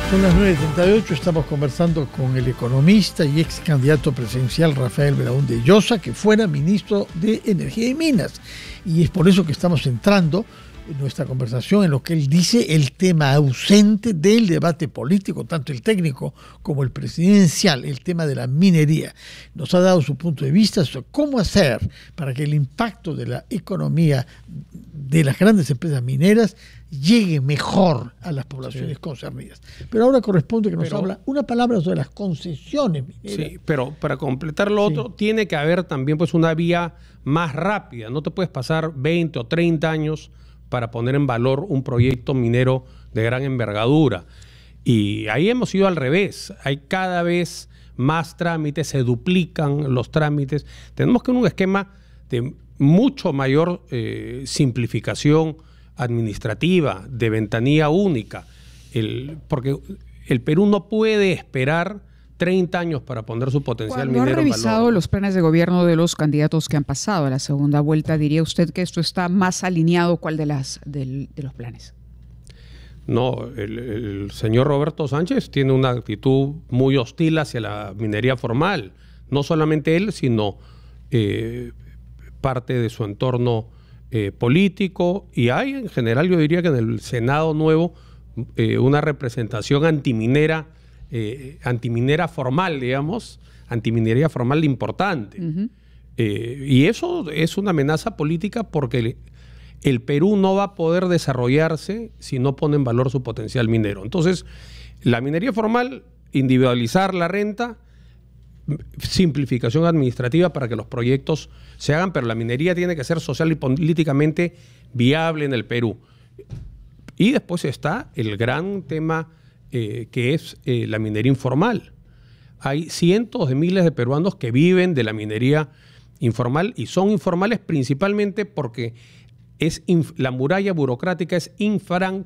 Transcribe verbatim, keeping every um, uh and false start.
Son las nueve treinta y ocho, estamos conversando con el economista y ex candidato presidencial Rafael Belaúnde Llosa, que fuera ministro de Energía y Minas. Y es por eso que estamos entrando en nuestra conversación en lo que él dice el tema ausente del debate político, tanto el técnico como el presidencial, el tema de la minería. Nos ha dado su punto de vista sobre cómo hacer para que el impacto de la economía de las grandes empresas mineras llegue mejor a las poblaciones sí. concernidas. Pero ahora corresponde que nos pero, habla una palabra sobre las concesiones mineras. Sí, pero para completar lo sí. otro, tiene que haber también pues una vía más rápida. No te puedes pasar veinte o treinta años para poner en valor un proyecto minero de gran envergadura. Y ahí hemos ido al revés. Hay cada vez más trámites, se duplican los trámites. Tenemos que ir a un esquema de mucho mayor eh, simplificación administrativa, de ventanilla única, el, porque el Perú no puede esperar treinta años para poner su potencial Cuando minero ha revisado en valor. Los planes de gobierno de los candidatos que han pasado a la segunda vuelta, ¿diría usted que esto está más alineado? ¿Cuál de, las, del, de los planes? No, el, el señor Roberto Sánchez tiene una actitud muy hostil hacia la minería formal. No solamente él, sino eh, parte de su entorno Eh, político, y hay en general, yo diría que en el Senado nuevo, eh, una representación antiminera, eh, antiminera formal, digamos, antiminería formal importante. Uh-huh. eh, y eso es una amenaza política porque el, el Perú no va a poder desarrollarse si no pone en valor su potencial minero. Entonces, la minería formal, individualizar la renta, simplificación administrativa para que los proyectos se hagan, pero la minería tiene que ser social y políticamente viable en el Perú. Y después está el gran tema eh, que es eh, la minería informal. Hay cientos de miles de peruanos que viven de la minería informal y son informales principalmente porque es la muralla burocrática es